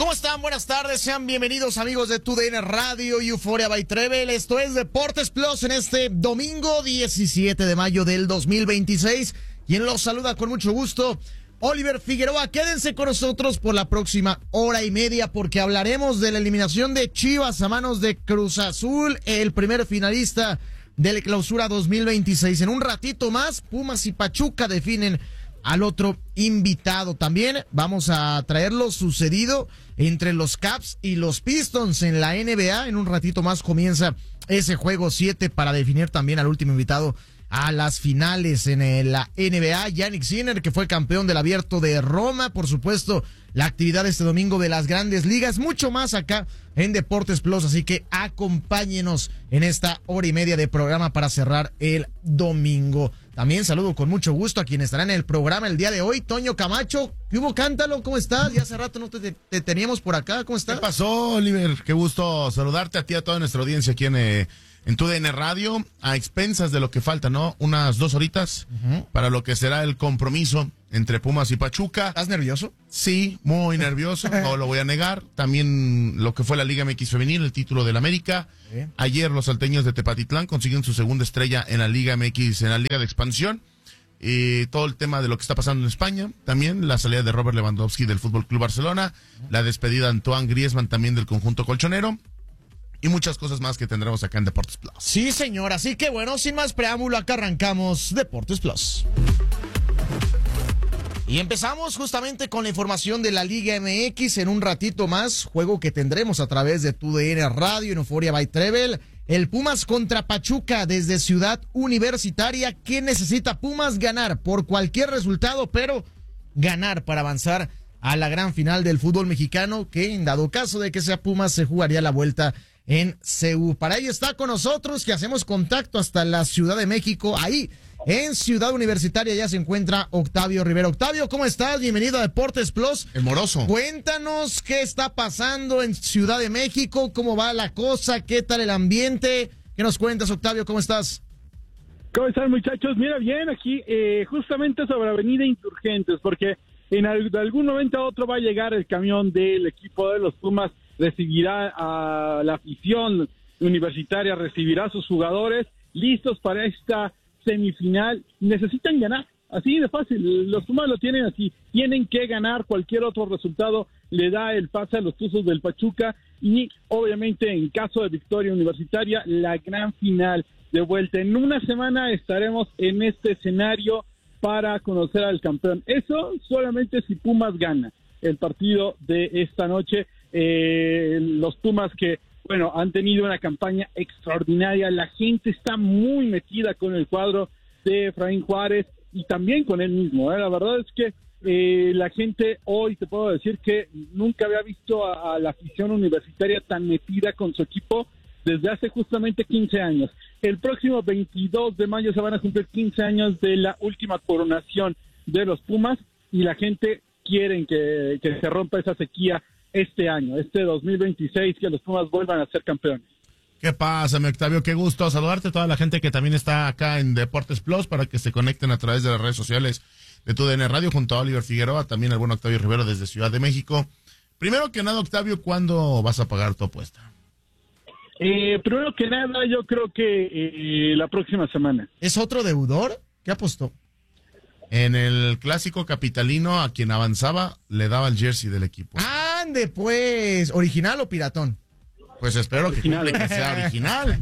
¿Cómo están? Buenas tardes, sean bienvenidos amigos de TUDN Radio y Euphoria by Trevel. Esto es Deportes Plus en este domingo 17 de mayo del 2026. Quien los saluda con mucho gusto, Oliver Figueroa. Quédense con nosotros por la próxima hora y media porque hablaremos de la eliminación de Chivas a manos de Cruz Azul, el primer finalista de la Clausura 2026. En un ratito más, Pumas y Pachuca definen al otro invitado. También vamos a traer lo sucedido entre los Caps y los Pistons en la NBA. En un ratito más comienza ese juego 7 para definir también al último invitado a las finales en la NBA. Jannik Sinner, que fue campeón del Abierto de Roma. Por supuesto, la actividad este domingo de las Grandes Ligas. Mucho más acá en Deportes Plus. Así que acompáñenos en esta hora y media de programa para cerrar el domingo. También saludo con mucho gusto a quien estará en el programa el día de hoy. Toño Camacho. ¿Qué hubo? Cántalo. ¿Cómo estás? Ya hace rato no te teníamos por acá. ¿Cómo estás? ¿Qué pasó, Oliver? Qué gusto saludarte a ti, a toda nuestra audiencia aquí en TUDN Radio, a expensas de lo que falta, ¿no? Unas 2 horitas para lo que será el compromiso entre Pumas y Pachuca. ¿Estás nervioso? Sí, muy nervioso, no lo voy a negar. También lo que fue la Liga MX Femenil, el título del América. Ayer los salteños de Tepatitlán consiguen su segunda estrella en la Liga MX, en la Liga de Expansión. Todo el tema de lo que está pasando en España, también la salida de Robert Lewandowski del Fútbol Club Barcelona, la despedida de Antoine Griezmann también del conjunto colchonero. Y muchas cosas más que tendremos acá en Deportes Plus. Sí, señor. Así que bueno, sin más preámbulo, acá arrancamos Deportes Plus. Y empezamos justamente con la información de la Liga MX. En un ratito más, juego que tendremos a través de TUDN Radio en Euphoria by Trevel. El Pumas contra Pachuca desde Ciudad Universitaria. ¿Qué necesita Pumas? Ganar por cualquier resultado, pero ganar para avanzar a la gran final del fútbol mexicano, que en dado caso de que sea Pumas se jugaría la vuelta en CU. Para ello está con nosotros, que hacemos contacto hasta la Ciudad de México. Ahí, en Ciudad Universitaria, ya se encuentra Octavio Rivera. Octavio, ¿cómo estás? Bienvenido a Deportes Plus. El Moroso. Cuéntanos qué está pasando en Ciudad de México, cómo va la cosa, qué tal el ambiente. ¿Qué nos cuentas, Octavio? ¿Cómo estás? ¿Cómo están, muchachos? Mira, bien, aquí justamente sobre Avenida Insurgentes, porque en algún momento a otro va a llegar el camión del equipo de los Pumas, recibirá a la afición universitaria, recibirá a sus jugadores listos para esta semifinal. Necesitan ganar, así de fácil. Los Pumas lo tienen así, tienen que ganar. Cualquier otro resultado le da el pase a los Tuzos del Pachuca y obviamente en caso de victoria universitaria, la gran final de vuelta. En una semana estaremos en este escenario para conocer al campeón. Eso solamente si Pumas gana el partido de esta noche. Los Pumas que, bueno, han tenido una campaña extraordinaria. La gente está muy metida con el cuadro de Efraín Juárez y también con él mismo. La verdad es que la gente hoy, te puedo decir que nunca había visto a la afición universitaria tan metida con su equipo desde hace justamente 15 años. El próximo 22 de mayo se van a cumplir 15 años de la última coronación de los Pumas y la gente quiere que se rompa esa sequía este año, este 2026, que los Pumas vuelvan a ser campeones. ¿Qué pasa, mi Octavio? Qué gusto saludarte a toda la gente que también está acá en Deportes Plus para que se conecten a través de las redes sociales de TUDN Radio junto a Oliver Figueroa, también al buen Octavio Rivero desde Ciudad de México. Primero que nada, Octavio, ¿cuándo vas a pagar tu apuesta? Primero que nada, yo creo que la próxima semana. ¿Es otro deudor? ¿Qué apostó? En el clásico capitalino, a quien avanzaba le daba el jersey del equipo. ¡Ande pues! ¿Original o piratón? Pues espero original. que sea original.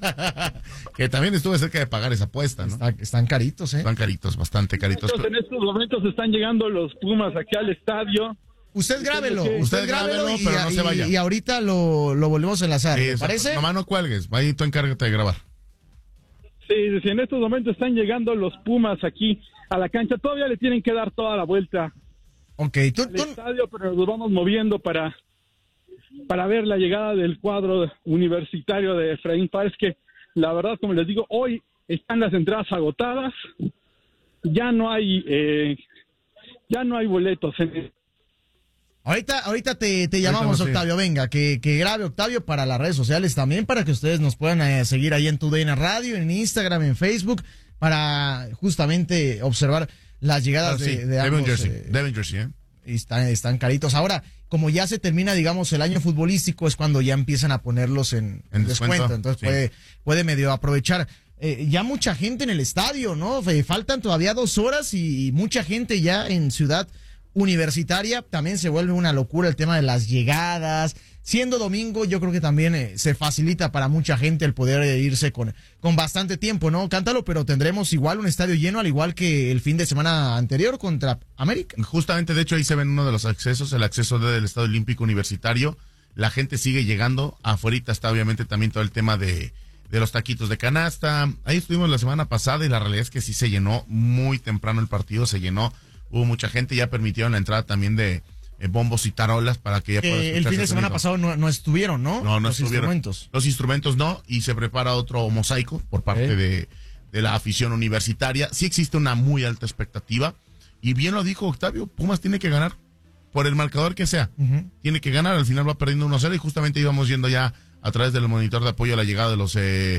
Que también estuve cerca de pagar esa apuesta, ¿no? Están caritos, ¿eh? Están caritos, bastante caritos. En estos momentos están llegando los Pumas aquí al estadio. Usted grábelo, pero no se vaya. Y ahorita lo volvemos a enlazar, ¿te parece? Nomás no cuelgues, ahí tú encárgate de grabar. Sí, en estos momentos están llegando los Pumas aquí a la cancha. Todavía le tienen que dar toda la vuelta al estadio, pero nos vamos moviendo para ver la llegada del cuadro universitario de Efraín Páez, que la verdad, como les digo, hoy están las entradas agotadas, ya no hay boletos. Ahorita te llamamos, Octavio, venga, que grabe Octavio para las redes sociales también, para que ustedes nos puedan seguir ahí en TUDN Radio, en Instagram, en Facebook, para justamente observar las llegadas de ambos. Devin Jersey, están caritos. Ahora, como ya se termina, digamos, el año futbolístico, es cuando ya empiezan a ponerlos en descuento. Entonces sí. puede medio aprovechar. Ya mucha gente en el estadio, ¿no? Faltan todavía 2 horas y mucha gente ya en Ciudad Universitaria. También se vuelve una locura el tema de las llegadas. Siendo domingo, yo creo que también se facilita para mucha gente el poder irse con bastante tiempo, ¿no? Cántalo, pero tendremos igual un estadio lleno, al igual que el fin de semana anterior contra América. Justamente, de hecho, ahí se ven uno de los accesos, el acceso del Estadio Olímpico Universitario. La gente sigue llegando. Afuerita está obviamente también todo el tema de los taquitos de canasta. Ahí estuvimos la semana pasada y la realidad es que sí se llenó muy temprano el partido, se llenó. Hubo mucha gente, ya permitieron la entrada también de bombos y tarolas para que ya pueda el fin de semana pasado no estuvieron, ¿no? No los estuvieron. Instrumentos. Los instrumentos no, y se prepara otro mosaico por parte de la afición universitaria. Sí existe una muy alta expectativa, y bien lo dijo Octavio, Pumas tiene que ganar, por el marcador que sea. Tiene que ganar, al final va perdiendo 1-0, y justamente íbamos viendo ya a través del monitor de apoyo a la llegada de los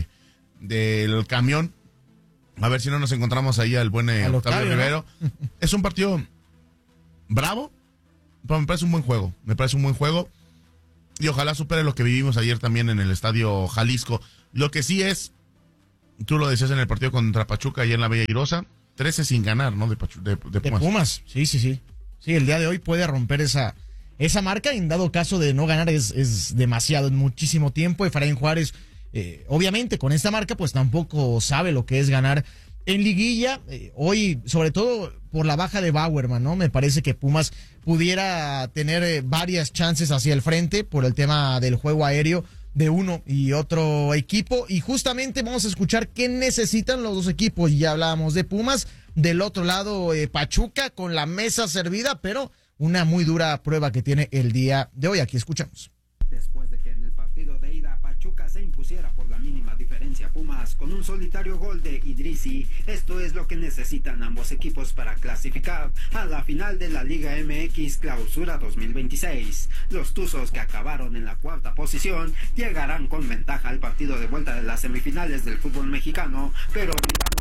del camión, a ver si no nos encontramos ahí al buen Octavio Rivero. ¿No? Es un partido bravo, pero me parece un buen juego. Y ojalá supere lo que vivimos ayer también en el Estadio Jalisco. Lo que sí es, tú lo decías en el partido contra Pachuca ayer en la Bella Irosa, 13 sin ganar, ¿no? De Pumas. Sí. Sí, el día de hoy puede romper esa marca. En dado caso de no ganar es demasiado, en muchísimo tiempo. Efraín Juárez, obviamente con esta marca, pues tampoco sabe lo que es ganar en liguilla. Hoy, sobre todo por la baja de Bauerman, ¿no? Me parece que Pumas pudiera tener varias chances hacia el frente por el tema del juego aéreo de uno y otro equipo. Y justamente vamos a escuchar qué necesitan los dos equipos. Ya hablábamos de Pumas, del otro lado Pachuca con la mesa servida, pero una muy dura prueba que tiene el día de hoy. Aquí escuchamos. Después de que en el partido de ida Pachuca se impusiera por la mínima diferencia a Pumas con un solitario gol de Idrissi, esto es lo que necesitan ambos equipos para clasificar a la final de la Liga MX Clausura 2026. Los Tuzos, que acabaron en la 4ª posición, llegarán con ventaja al partido de vuelta de las semifinales del fútbol mexicano, pero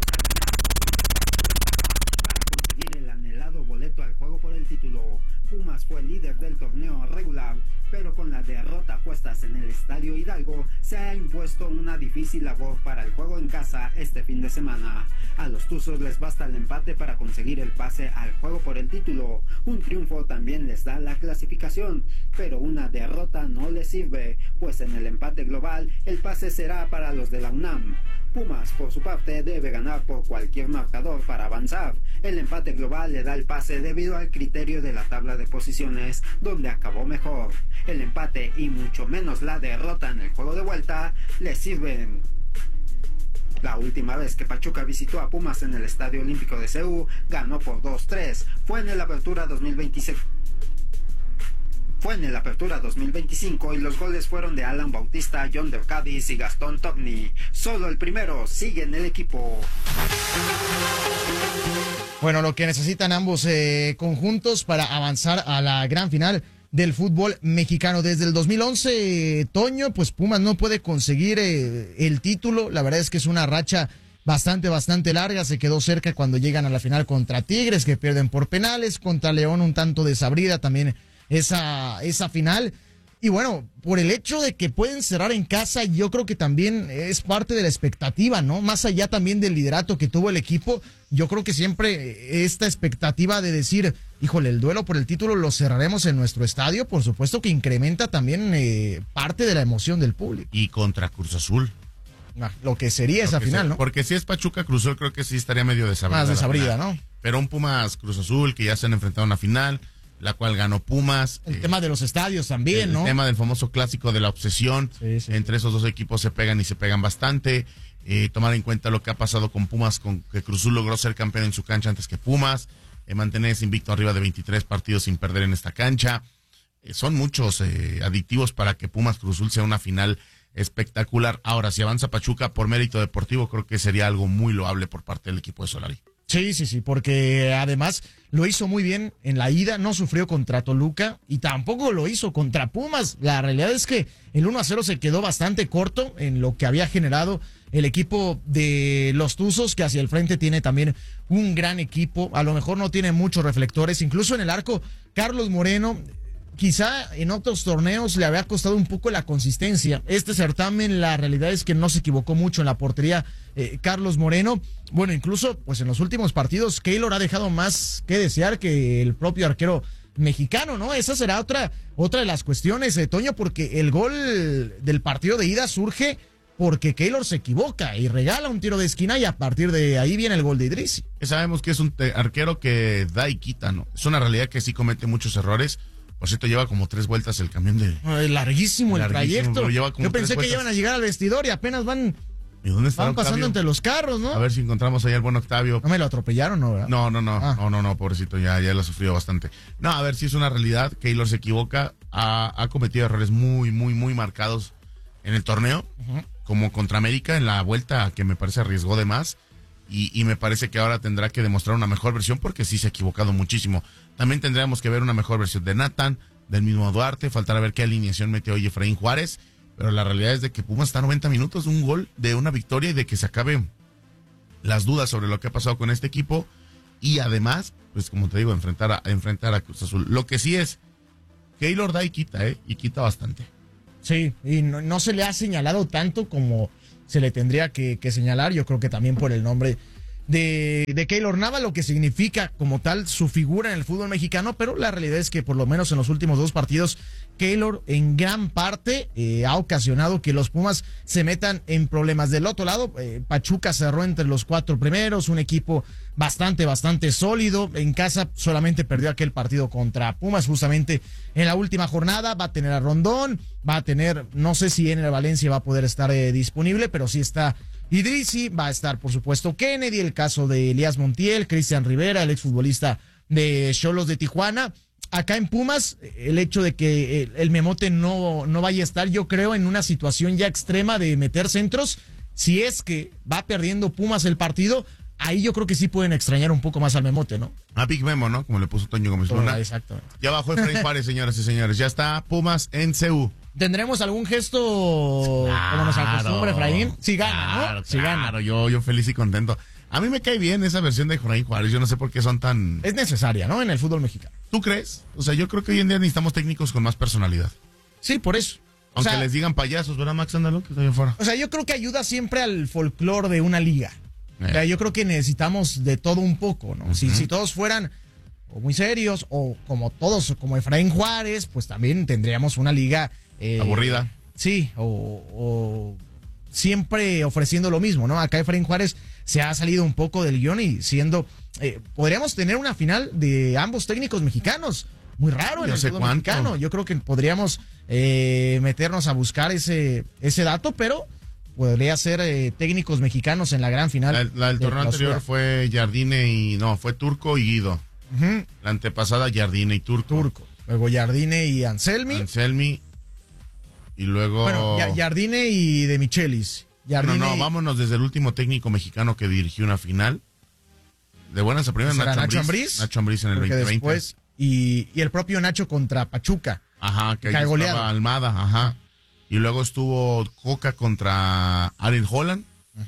para conseguir el anhelado boleto al juego por el título. Pumas fue líder del torneo regular, pero con la derrota a cuestas en el Estadio Hidalgo se ha impuesto una difícil labor para el juego en casa este fin de semana. A los Tuzos les basta el empate para conseguir el pase al juego por el título. Un triunfo también les da la clasificación, pero una derrota no les sirve, pues en el empate global el pase será para los de la UNAM. Pumas, por su parte, debe ganar por cualquier marcador para avanzar. El empate global le da el pase debido al criterio de la tabla de posiciones, donde acabó mejor. El empate y mucho menos la derrota en el juego de vuelta le sirven. La última vez que Pachuca visitó a Pumas en el Estadio Olímpico de Seúl, ganó por 2-3. Fue en el Apertura 2025 y los goles fueron de Alan Bautista, John Del Cádiz y Gastón Togni. Solo el primero sigue en el equipo. Bueno, lo que necesitan ambos conjuntos para avanzar a la gran final del fútbol mexicano. Desde el 2011, Toño, pues Pumas no puede conseguir el título. La verdad es que es una racha bastante larga. Se quedó cerca cuando llegan a la final contra Tigres, que pierden por penales, contra León un tanto desabrida también esa final. Y bueno, por el hecho de que pueden cerrar en casa, yo creo que también es parte de la expectativa, ¿no? Más allá también del liderato que tuvo el equipo, yo creo que siempre esta expectativa de decir, híjole, el duelo por el título lo cerraremos en nuestro estadio, por supuesto que incrementa también parte de la emoción del público. Y contra Cruz Azul. Lo que sería esa final, ¿no? Porque si es Pachuca Cruz Azul, creo que sí estaría medio desabrida. Más desabrida, ¿no? Pero un Pumas Cruz Azul que ya se han enfrentado a una final, la cual ganó Pumas. El tema de los estadios también, ¿no? El tema del famoso clásico de la obsesión. Sí. Entre esos dos equipos se pegan y se pegan bastante. Tomar en cuenta lo que ha pasado con Pumas, con que Cruz Azul logró ser campeón en su cancha antes que Pumas. Mantenerse invicto arriba de 23 partidos sin perder en esta cancha. Son muchos aditivos para que Pumas Cruz Azul sea una final espectacular. Ahora, si avanza Pachuca por mérito deportivo, creo que sería algo muy loable por parte del equipo de Solari. Sí, porque además lo hizo muy bien en la ida, no sufrió contra Toluca y tampoco lo hizo contra Pumas. La realidad es que el 1-0 se quedó bastante corto en lo que había generado el equipo de los Tuzos, que hacia el frente tiene también un gran equipo. A lo mejor no tiene muchos reflectores, incluso en el arco, Carlos Moreno. Quizá en otros torneos le había costado un poco la consistencia. Este certamen, la realidad es que no se equivocó mucho en la portería Carlos Moreno. Bueno, incluso pues en los últimos partidos Keylor ha dejado más que desear que el propio arquero mexicano, ¿no? Esa será otra de las cuestiones, Toño, porque el gol del partido de ida surge porque Keylor se equivoca y regala un tiro de esquina y a partir de ahí viene el gol de Idrissi. Sabemos que es un arquero que da y quita, ¿no? Es una realidad que sí comete muchos errores. Por cierto, lleva como 3 vueltas el camión de... Larguísimo el trayecto. Yo pensé que iban a llegar al vestidor y apenas van pasando entre los carros, ¿no? A ver si encontramos ahí al buen Octavio. No me lo atropellaron, ¿no? ¿Verdad? No, pobrecito, ya lo ha sufrido bastante. No, a ver si es una realidad. Keylor se equivoca, ha cometido errores muy, muy, muy marcados en el torneo, como contra América en la vuelta que me parece arriesgó de más. Y me parece que ahora tendrá que demostrar una mejor versión porque sí se ha equivocado muchísimo. También tendríamos que ver una mejor versión de Nathan, del mismo Duarte, faltará ver qué alineación mete hoy Efraín Juárez, pero la realidad es de que Pumas está a 90 minutos de un gol, de una victoria y de que se acaben las dudas sobre lo que ha pasado con este equipo y además, pues como te digo, enfrentar a Cruz Azul. Lo que sí es, Keylor da y quita, y quita bastante. Sí, y no se le ha señalado tanto como se le tendría que señalar, yo creo que también por el nombre de Keylor Nava, lo que significa como tal su figura en el fútbol mexicano, pero la realidad es que por lo menos en los últimos 2 partidos, Keylor en gran parte ha ocasionado que los Pumas se metan en problemas. Del otro lado, Pachuca cerró entre los 4 primeros, un equipo bastante sólido. En casa solamente perdió aquel partido contra Pumas, justamente en la última jornada. Va a tener a Rondón, va a tener, no sé si en el Valencia va a poder estar disponible, pero sí está Idrissi, va a estar por supuesto Kennedy, el caso de Elías Montiel, Cristian Rivera, el exfutbolista de Xolos de Tijuana. Acá en Pumas, el hecho de que el Memote no vaya a estar, yo creo, en una situación ya extrema de meter centros, si es que va perdiendo Pumas el partido, ahí yo creo que sí pueden extrañar un poco más al Memote, ¿no? A Big Memo, ¿no? Como le puso Toño Gómez Luna. Exactamente. Ya bajó Efraín Juárez, señoras y señores. Ya está Pumas en CU. ¿Tendremos algún gesto como nos acostumbra Efraín? Si gana, ¿no? Si gana. Yo feliz y contento. A mí me cae bien esa versión de Efraín Juárez. Yo no sé por qué son tan... Es necesaria, ¿no? En el fútbol mexicano. ¿Tú crees? O sea, yo creo que hoy en día necesitamos técnicos con más personalidad. Sí, por eso. Aunque les digan payasos, ¿verdad, Max? Ándalo, que está allá afuera. O sea, yo creo que ayuda siempre al folclore de una liga. O sea, yo creo que necesitamos de todo un poco, ¿no? Si todos fueran o muy serios o como todos, como Efraín Juárez, pues también tendríamos una liga... aburrida. Sí, o siempre ofreciendo lo mismo, ¿no? Acá Efraín Juárez se ha salido un poco del guión y siendo... podríamos tener una final de ambos técnicos mexicanos. Muy raro en el fútbol mexicano. Yo creo que podríamos meternos a buscar ese dato, pero podría ser técnicos mexicanos en la gran final. La del torneo anterior fue Jardine fue Turco y Guido. La antepasada Jardine y Turco. Luego Jardine y Anselmi. Y luego... Bueno, Jardine y De Michelis. Vámonos desde el último técnico mexicano que dirigió una final. De buenas a primeras, Nacho Ambriz. Nacho Ambriz en el 2020. Después, y el propio Nacho contra Pachuca. Ajá, que ahí estaba Almada, ajá. Y luego estuvo Coca contra Ariel Holland.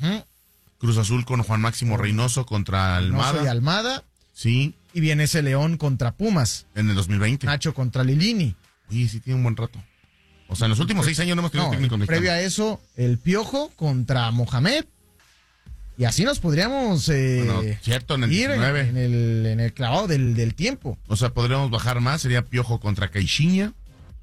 Cruz Azul con Juan Máximo Reynoso contra Almada. Y Almada. Sí. Y viene ese León contra Pumas. En el 2020. Nacho contra Lilini. Uy, sí tiene un buen rato. O sea, en los últimos 6 años no hemos tenido técnico mexicano. Previo a eso, el Piojo contra Mohamed. Y así nos podríamos cierto, en el ir 19. en el clavado del tiempo. O sea, podríamos bajar más. Sería Piojo contra Caixinha.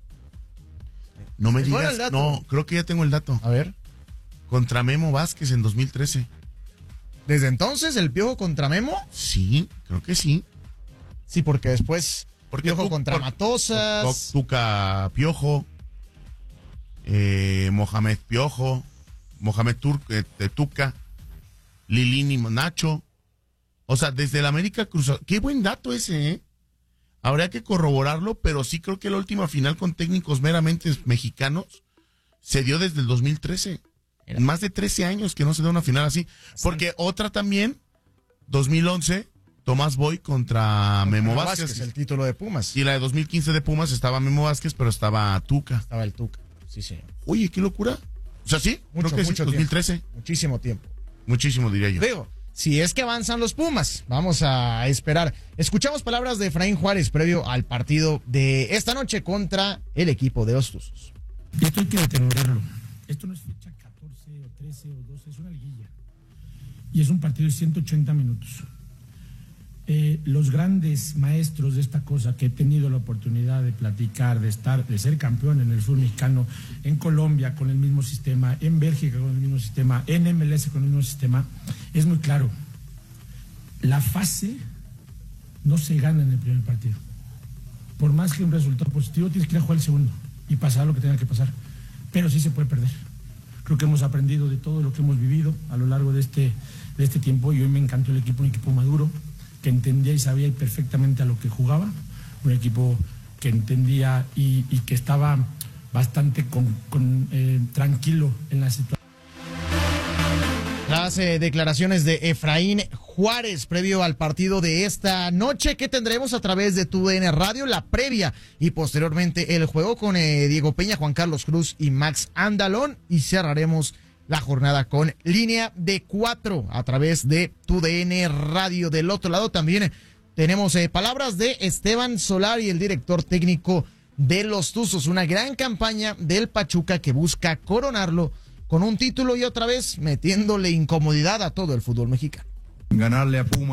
No me digas. No, creo que ya tengo el dato. A ver. Contra Memo Vázquez en 2013. ¿Desde entonces el Piojo contra Memo? Sí, creo que sí. Sí, porque después Piojo contra Matosas. Tuca Piojo. Mohamed Piojo. Mohamed Tuca. Lilini Nacho. O sea, desde el América Cruz. Qué buen dato ese, ¿eh? Habría que corroborarlo, pero sí creo que la última final con técnicos meramente mexicanos se dio desde el 2013. En más de 13 años que no se da una final así. Porque otra también, 2011, Tomás Boy contra Memo Vázquez. El título de Pumas. Y la de 2015 de Pumas estaba Memo Vázquez, pero estaba Tuca. Estaba el Tuca, sí, sí. Oye, qué locura. O sea, sí, creo que sí, 2013. Tiempo. Muchísimo tiempo. Muchísimo, diría yo. Digo, si es que avanzan los Pumas, vamos a esperar. Escuchamos palabras de Efraín Juárez previo al partido de esta noche contra el equipo de los Tuzos. Esto hay que detenerlo. Esto no es fecha 14 o 13 o 12, es una liguilla. Y es un partido de 180 minutos. Los grandes maestros de esta cosa que he tenido la oportunidad de platicar, de ser campeón en el fútbol mexicano, en Colombia con el mismo sistema, en Bélgica con el mismo sistema, en MLS con el mismo sistema, es muy claro. La fase no se gana en el primer partido. Por más que un resultado positivo, tienes que ir a jugar el segundo y pasar lo que tenga que pasar. Pero sí se puede perder. Creo que hemos aprendido de todo lo que hemos vivido a lo largo de este tiempo y hoy me encantó el equipo, un equipo maduro, que entendía y sabía perfectamente a lo que jugaba, un equipo que entendía y que estaba bastante tranquilo en la situación. Las declaraciones de Efraín Juárez previo al partido de esta noche que tendremos a través de TUDN Radio, la previa y posteriormente el juego con Diego Peña, Juan Carlos Cruz y Max Andalón, y cerraremos la jornada con línea de 4 a través de TUDN Radio. Del otro lado también tenemos palabras de Esteban Solari, el director técnico de los Tuzos. Una gran campaña del Pachuca que busca coronarlo con un título y otra vez metiéndole incomodidad a todo el fútbol mexicano. Ganarle a Pumas.